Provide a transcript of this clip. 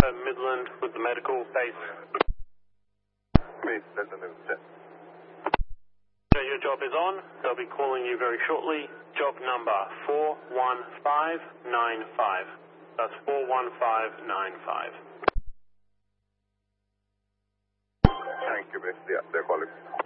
Midland with the medical base. So your job is on. They'll be calling you very shortly. Job number 41595. That's 41595. Thank you, miss. Yeah, they're calling.